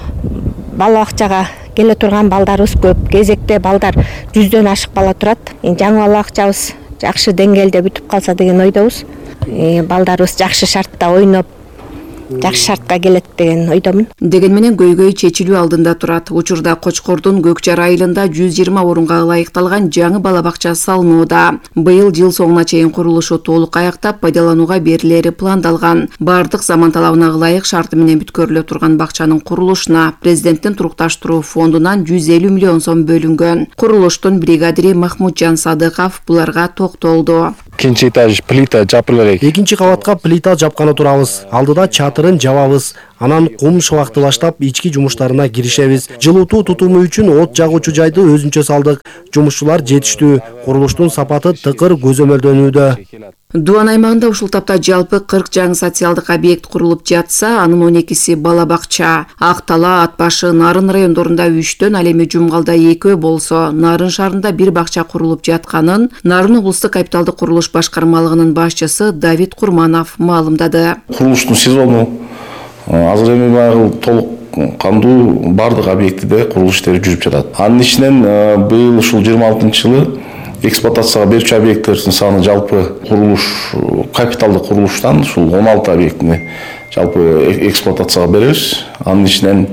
бала бакчага келе турган балдарыбыз көп. Кезекте балдар жүздөн ашык бала турат. Жаңы бала бакчабыз жакшы деңгээлде бүтүп калса деген ойдобуз. Балдарыбыз жакшы шартта ойноп, жакшы шартка келет деген ойдомун. Деген менен көйгөй чечилүү алдында турат. Учурда Кочкордун Көкчар айылында жүз жыйырма орунга ылайыкталган жаңы бала бакча салынууда. Быйыл жыл соңуна чейин курулушу толук аяктап, пайдаланууга берилери пландалган. Бардык заман талабына ылайык шарты менен бүткөрүлө турган бакчанын курулушуна президенттин турукташтыруу фондунан жүз элүү миллион сом бөлүнгөн. Курулуштун бригадири Махмутжан Садыков буларга токтолду. Экинчи этаж плита жапылыр элек. Экинчи кабатка плита жапканы турабыз. Алдыда чатырын жабабыз. Анан кум шыбактылаштап ички жумуштарына киришебиз. Жылытуу тутуму үчүн от жагуучу жайды өзүнчө салдык. Жумушчулар жетиштүү. Курулуштун сапаты тыкыр көзөмөлдөнүүдө. Дуан аймагында ушул тапта жалпы кырк жаңы социалдык объект курулуп жатса, анын он экиси бала бакча. Ак Тала, Ат башы, Нарын райондорунда үчтөн, ал эми Жумгалда экөө болсо, Нарын шаарында бир бакча курулуп жатканын Нарын облустук капиталдык курулуш башкармалыгынын башчысы Давид Курманов маалымдады. Курулуштун сезону азыр эми баягы толук кандуу бардык объектиде курулуш иштери жүрүп жатат. Анын ичинен быйыл ушул жыйырма алтынчы жылы эксплуатацияга берүүчү объекттердин саны жалпы курулуш капиталдык курулуштан ушул он алты объектини жалпы эксплуатацияга беребиз. Анын ичинен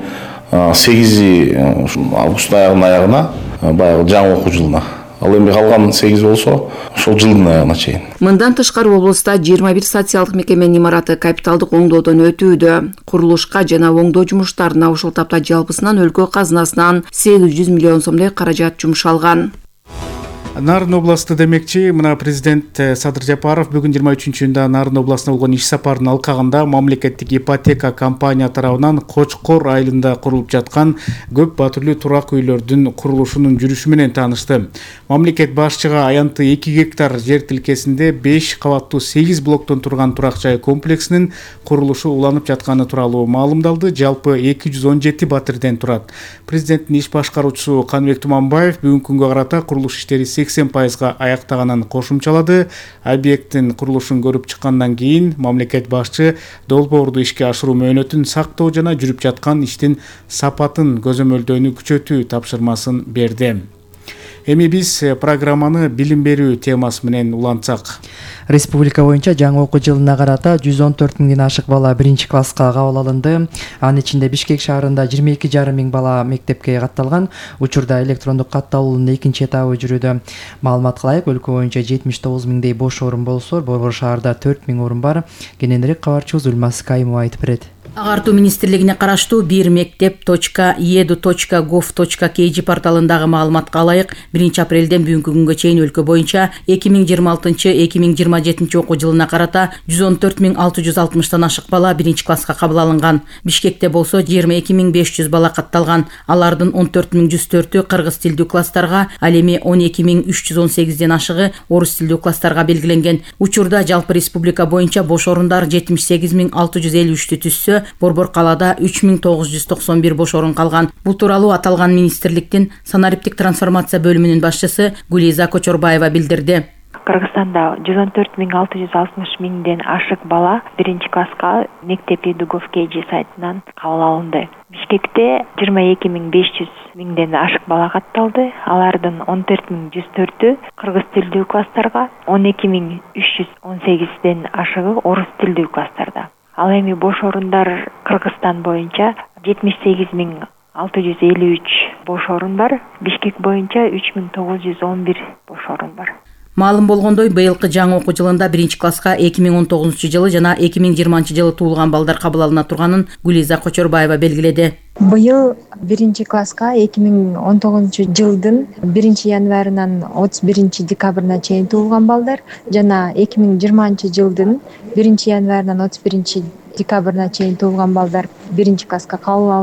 сегизи августтун аягынын аягына баягы жаңы окуу жылына. Ал эми калган сегиз болсо ошол жылдын аягына чейин. Мындан тышкары облуста жыйырма бир социалдык мекеменин имараты капиталдык оңдоодон өтүүдө. Курулушка жана оңдоо жумуштарына ушул тапта жалпысынан өлкө казынасынан сегиз жүз миллион сомдой каражат жумшалган. Нарын областы демекчи, мына президент Садыр Жапаров бүгүн жыйырма үчүнчүсүндө Нарын областына болгон иш сапарын алкагында мамлекеттик ипотека компания тарабынан Кочкор айылында курулуп жаткан көп батирлүү турак үйлөрдүн курулушунун жүрүшү менен таанышты. Мамлекет башчыга аянты эки гектар жер тилкесинде беш кабаттуу сегиз блоктон турган турак жай комплексинин курулушу уланып жатканы тууралуу маалымдалды. Жалпы эки жүз он жети батирден турат. Президенттин иш башкаруучусу Каныбек Туманбаев бүгүнкү күнгө карата курулуш иштери сексен пайызга аяктаганын кошумчалады. Объекттин курулушун көрүп чыккандан кийин мамлекет башчы долбоорду ишке ашыруу мөөнөтүн сактоо жана жүрүп жаткан иштин сапатын көзөмөлдөөнү күчөтүү тапшырмасын берди. Эми биз программаны билим берүү темасы менен улантсак. Республика боюнча жаңы окуу жылына карата жүз он төрт миңден ашык бала биринчи класска кабыл алынды. Анын ичинде Бишкек шаарында жыйырма эки жарым миң бала мектепке катталган. Учурда электрондук катталуунун экинчи этабы жүрүүдө. Маалымат кылайык, өлкө боюнча жетимиш тогуз миңдей бош орун болсо, Борбор шаарда төрт миң орун бар. Кененирээк кабарчыбыз Үлмас Кайымова айтып берет. Агартуу министрлигине караштуу бир мектеп точка edu точка gov точка kg порталындагы маалыматка ылайык биринчи апрелден бүгүнкү күнгө чейин өлкө боюнча эки миң жыйырма алтынчы эки миң жыйырма жетинчи окуу жылына карата жүз он төрт миң алты жүз алтымыштан ашык бала биринчи класска кабыл алынган. Бишкекте болсо жыйырма эки миң беш жүз бала катталган. Алардын он төрт миң жүз төртү кыргыз тилдүү класстарга, ал эми он эки миң үч жүз он сегизден ашыгы орус тилдүү класстарга белгиленген. Учурда жалпы республика боюнча бош орундар жетимиш сегиз миң алты жүз элүү үчтү түзсө, Борбор калаада үч миң тогуз жүз токсон бир бош орун калган. Бул тууралуу аталган министрликтин санариптик трансформация бөлүмүнүн башчысы Гулиза Кочорбаева билдирди. Кыргызстанда жүз он төрт миң алты жүз алтымыш миңден ашык бала биринчи класска мектеп edu gov kg сайтынан кабыл алынды. Бишкекте жыйырма эки миң беш жүз миңден ашык бала катталды. Алардын он төрт миң жүз төртү кыргыз тилдүү класстарга, он эки миң үч жүз он сегизден ашыгы орус тилдүү класстарда. Ал эми бош орундар Кыргызстан боюнча жетимиш сегиз миң алты жүз элүү үч бош орун бар. Бишкек боюнча үч миң тогуз жүз он бир бош орун бар. Маалым болгондой, быйылкы жаңы окуу жылында биринчи класска эки миң он тогузунчу жылы жана эки миң жыйырманчы жылы туулган балдар кабыл алына турганын Гулиза Кочорбаева белгиледи. Быйыл биринчи класска эки миң он тогузунчу жылдын биринчи январынан отуз биринчи декабрына чейин туулган балдар жана эки миң жыйырманчы жылдын биринчи январынан отуз биринчи декабрына чейин туулган балдар биринчи класска кабыл алынат.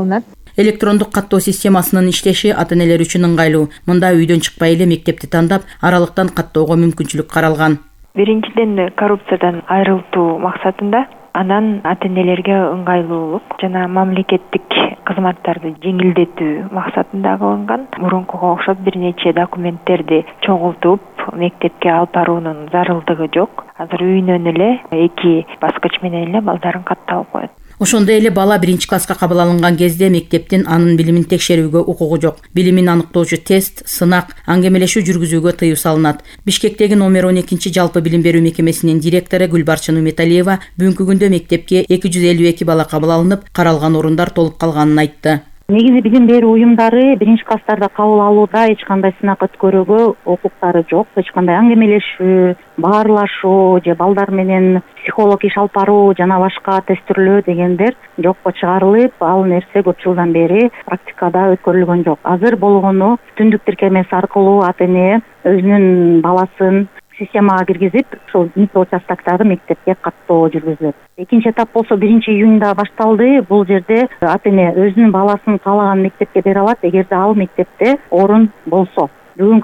электрондук каттоо системасынын иштеши ата энелер үчүн ыңгайлуу. Мында үйдөн чыкпай эле мектепти тандап, аралыктан каттоого мүмкүнчүлүк каралган. Биринчиден коррупциядан айрылтуу максатында, анан ата энелерге ыңгайлуулук жана мамлекеттик кызматтарды жеңилдетүү максатында кылынган. Мурункуга окшоп бир нече документтерди чогултуп мектепке алып баруунун зарылдыгы жок. Азыр үйүнөн эле эки баскыч менен эле балдарын катталып коет. Ошондой эле бала биринчи класска кабыл алынган кезде мектептин анын билимин текшерүүгө укугу жок. Билимин аныктоочу тест, сынак, аңгемелешүү жүргүзүүгө тыюу салынат. Бишкектеги номер он экинчи жалпы билим берүү мекемесинин директору Гүлбарчын Үмүталиева бүгүнкү күндө мектепке эки жүз элүү эки бала кабыл алынып, каралган орундар толуп калганын айтты. Негизи билим берүү уюмдары биринчи класстарда кабыл алууда эч кандай сынак өткөрүүгө укуктары жок. Эч кандай аңгемелешүү, баарлашуу же балдар менен психолог иш алып баруу жана башка тестирлөө дегендер жокко чыгарылып, ал нерсе көп жылдан бери практикада өткөрүлгөн жок. Азыр болгону түндүк тиркемеси аркылуу ата эне өзүнүн баласын системага киргизип, ошол микроучастоктогу мектепке каттоо жүргүзүлөт. Экинчи этап болсо биринчи июнда башталды. Бул жерде ата эне өзүнүн баласын каалаган мектепке бере алат, эгерде ал мектепте орун болсо. Бүгүнкү